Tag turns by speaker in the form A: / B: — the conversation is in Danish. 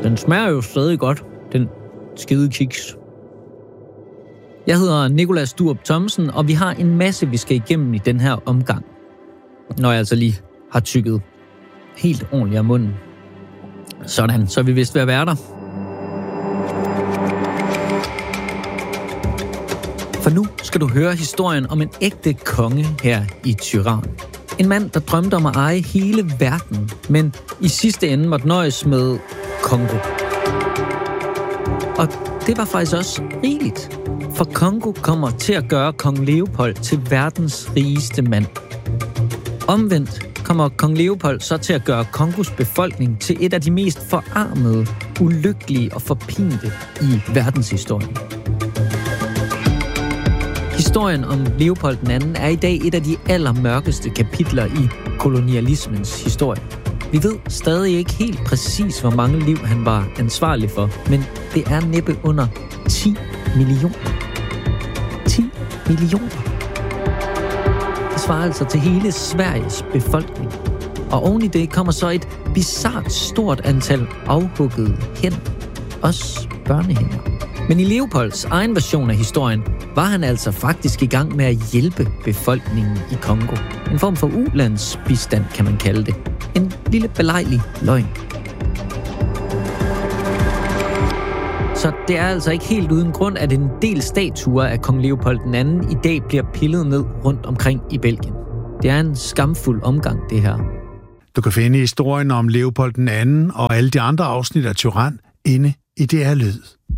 A: Den smager jo stadig godt, den skide kiks. Jeg hedder Nicolas Durup Thomsen, og vi har en masse, vi skal igennem i den her omgang. Når jeg altså lige har tykket helt ordentligt af munden. Sådan, så er vi vist ved at være der. For nu skal du høre historien om en ægte konge her i Tyran. En mand, der drømte om at eje hele verden, men i sidste ende måtte nøjes med Congo. Og det var faktisk også rigeligt, for Congo kommer til at gøre kong Leopold til verdens rigeste mand. Omvendt kommer kong Leopold så til at gøre Kongos befolkning til et af de mest forarmede, ulykkelige og forpinte i verdenshistorien. Historien om Leopold II er i dag et af de allermørkeste kapitler i kolonialismens historie. Vi ved stadig ikke helt præcis, hvor mange liv han var ansvarlig for, men det er næppe under 10 millioner. 10 millioner. Det svarer altså til hele Sveriges befolkning. Og oven i det kommer så et bizart stort antal afhuggede hænder. Også børnehænder. Men i Leopolds egen version af historien var han altså faktisk i gang med at hjælpe befolkningen i Kongo. En form for ulandsbistand, kan man kalde det. En lille belejlig løgn. Så det er altså ikke helt uden grund, at en del statuer af kong Leopold II i dag bliver pillet ned rundt omkring i Belgien. Det er en skamfuld omgang, det her.
B: Du kan finde historien om Leopold II og alle de andre afsnit af Tyran inde i DR Lyd.